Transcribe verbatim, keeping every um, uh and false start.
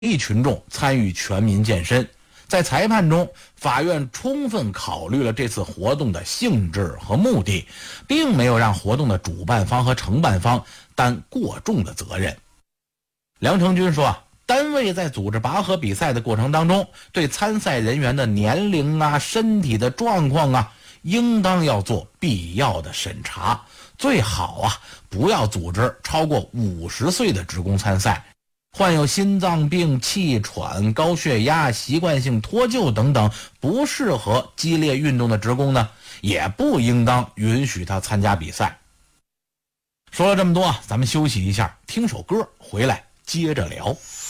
励群众参与全民健身。在裁判中，法院充分考虑了这次活动的性质和目的，并没有让活动的主办方和承办方担过重的责任。梁成军说，单位在组织拔河比赛的过程当中，对参赛人员的年龄啊、身体的状况啊，应当要做必要的审查，最好啊不要组织超过五十岁的职工参赛。患有心脏病、气喘、高血压、习惯性脱臼等等不适合激烈运动的职工呢，也不应当允许他参加比赛。说了这么多，咱们休息一下，听首歌，回来接着聊。